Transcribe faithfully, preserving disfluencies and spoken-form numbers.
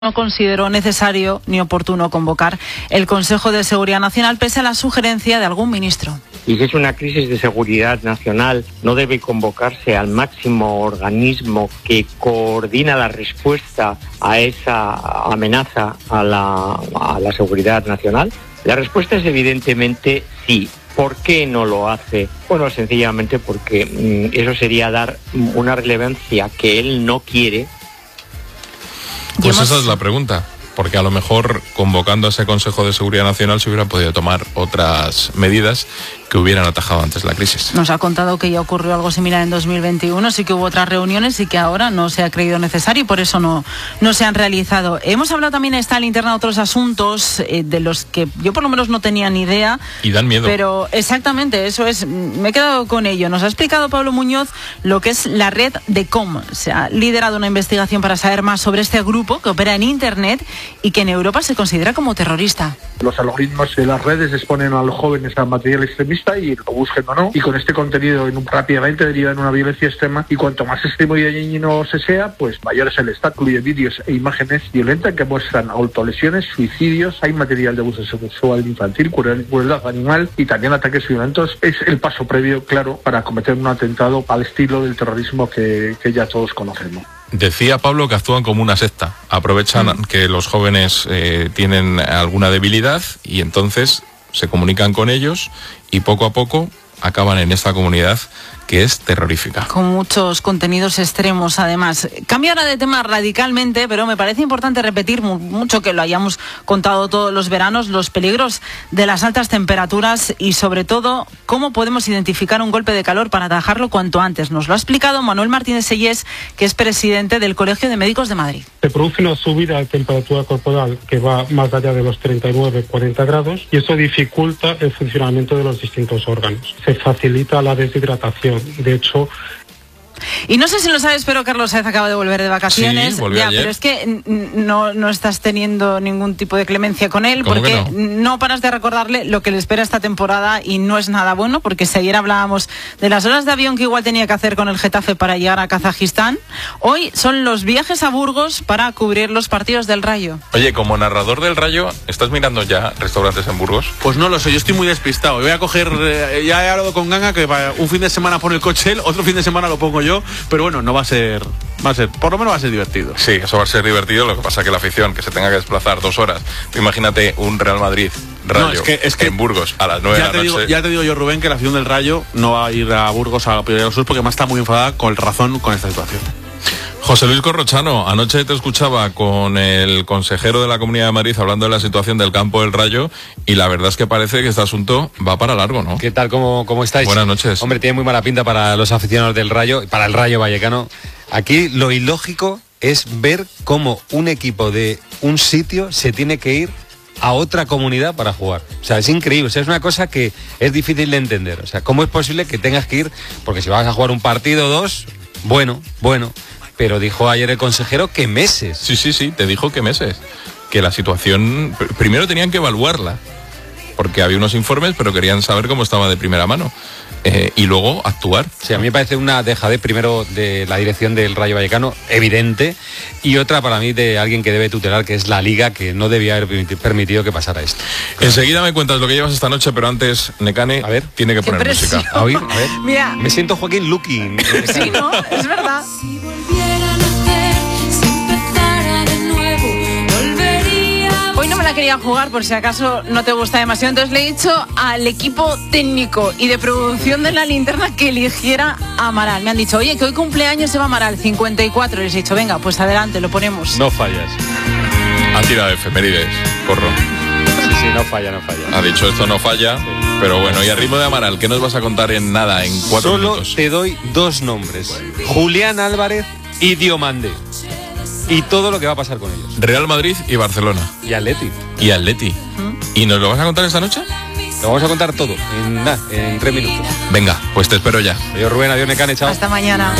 No consideró necesario ni oportuno convocar el Consejo de Seguridad Nacional pese a la sugerencia de algún ministro. Y si es una crisis de seguridad nacional, no debe convocarse al máximo organismo que coordina la respuesta a esa amenaza a la, a la seguridad nacional. La respuesta es evidentemente sí. ¿Por qué no lo hace? Bueno, sencillamente porque mmm, eso sería dar una relevancia que él no quiere. Pues esa es la pregunta, porque a lo mejor convocando a ese Consejo de Seguridad Nacional se hubiera podido tomar otras medidas que hubieran atajado antes la crisis. Nos ha contado que ya ocurrió algo similar en dos mil veintiuno, sí que hubo otras reuniones y que ahora no se ha creído necesario y por eso no, no se han realizado. Hemos hablado también, está en linterna, de otros asuntos eh, de los que yo por lo menos no tenía ni idea. Y dan miedo. Pero exactamente, eso es, me he quedado con ello. Nos ha explicado Pablo Muñoz lo que es la red de com. Se ha liderado una investigación para saber más sobre este grupo que opera en Internet y que en Europa se considera como terrorista. Los algoritmos de las redes exponen a los jóvenes a material extremista y lo busquen o no, y con este contenido en un, rápidamente deriva en una violencia extrema, y cuanto más extremo y dañino se sea, pues mayor es el estado. Incluye vídeos e imágenes violentas que muestran autolesiones, suicidios, hay material de abuso sexual infantil, crueldad animal y también ataques violentos. Es el paso previo, claro, para cometer un atentado al estilo del terrorismo que, que ya todos conocemos. Decía Pablo que actúan como una secta, aprovechan mm. que los jóvenes eh, tienen alguna debilidad y entonces se comunican con ellos y poco a poco acaban en esta comunidad que es terrorífica. Con muchos contenidos extremos, además. Cambio ahora de tema radicalmente, pero me parece importante repetir mucho que lo hayamos contado todos los veranos, los peligros de las altas temperaturas y, sobre todo, cómo podemos identificar un golpe de calor para atajarlo cuanto antes. Nos lo ha explicado Manuel Martínez Sellés, que es presidente del Colegio de Médicos de Madrid. Se produce una subida de temperatura corporal que va más allá de los treinta y nueve a cuarenta grados y eso dificulta el funcionamiento de los distintos órganos. Se facilita la deshidratación. De hecho... Y no sé si lo sabes, pero Carlos Saez acaba de volver de vacaciones. Sí, volvió ya, ayer. Pero es que no, no estás teniendo ningún tipo de clemencia con él, porque no? no paras de recordarle lo que le espera esta temporada y no es nada bueno, porque si ayer hablábamos de las horas de avión que igual tenía que hacer con el Getafe para llegar a Kazajistán, hoy son los viajes a Burgos para cubrir los partidos del Rayo. Oye, como narrador del Rayo, ¿estás mirando ya restaurantes en Burgos? Pues no lo sé, yo estoy muy despistado. Voy a coger, eh, ya he hablado con Ganga que para un fin de semana pone el coche él, otro fin de semana lo pongo yo. Pero bueno, no va a ser, va a ser, por lo menos va a ser divertido. Sí, eso va a ser divertido, lo que pasa es que la afición que se tenga que desplazar dos horas, imagínate un Real Madrid Rayo no, es que, es que en Burgos a las nueve de la noche. Digo, ya te digo yo, Rubén, que la afición del Rayo no va a ir a Burgos a la Piedra de los Sur porque más está muy enfadada con razón con esta situación. José Luis Corrochano, anoche te escuchaba con el consejero de la Comunidad de Madrid hablando de la situación del campo del Rayo y la verdad es que parece que este asunto va para largo, ¿no? ¿Qué tal? ¿Cómo, cómo estáis? Buenas noches. Hombre, tiene muy mala pinta para los aficionados del Rayo, para el Rayo Vallecano. Aquí lo ilógico es ver cómo un equipo de un sitio se tiene que ir a otra comunidad para jugar. O sea, es increíble. O sea, es una cosa que es difícil de entender. O sea, ¿cómo es posible que tengas que ir? Porque si vas a jugar un partido o dos, bueno, bueno... Pero dijo ayer el consejero que meses. Sí, sí, sí, te dijo que meses. Que la situación... Primero tenían que evaluarla, porque había unos informes, pero querían saber cómo estaba de primera mano. Eh, y luego actuar. Sí, a mí me parece una dejadez, primero, de la dirección del Rayo Vallecano, evidente, y otra para mí de alguien que debe tutelar, que es la Liga, que no debía haber permitido que pasara esto. Claro. Enseguida me cuentas lo que llevas esta noche, pero antes, Nekane, a ver, tiene que poner música. A oír, a ver. Mira. Me siento Joaquín Luqui. Sí, ¿no? Es verdad. Si volviera a nacer, si empezara de nuevo, volvería. Hoy no me la quería jugar por si acaso no te gusta demasiado, entonces le he dicho al equipo técnico y de producción de la linterna que eligiera a Amaral. Me han dicho, oye, que hoy cumpleaños Eva Amaral, cincuenta y cuatro. Les he dicho, venga, pues adelante, lo ponemos. No fallas. Ha tirado efemérides, Corro. Sí, sí, no falla, no falla. Ha dicho esto no falla, sí. Pero bueno, y a ritmo de Amaral, ¿qué nos vas a contar en nada, en cuatro Solo minutos? Solo te doy dos nombres, Julián Álvarez y Diomande. Y todo lo que va a pasar con ellos. Real Madrid y Barcelona. Y Atleti. Y Atleti. ¿Mm? ¿Y nos lo vas a contar esta noche? Lo vamos a contar todo, en nada, en tres minutos. Venga, pues te espero ya. Adiós Rubén, adiós Nekane, chao. Hasta mañana.